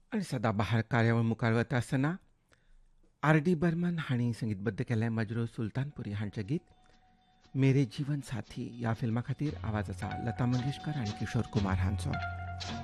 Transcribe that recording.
आनी सदाबहार कार्यावळ मुखार वता आसतना आर.डी. बर्मन हांणी संगीतबद्ध केल्लें मजरू सुलतानपुरी हांचें गीत मेरे जीवन साथी ह्या फिल्मा खातीर आवाज आसा लता मंगेशकर आनी किशोर कुमार हांचो.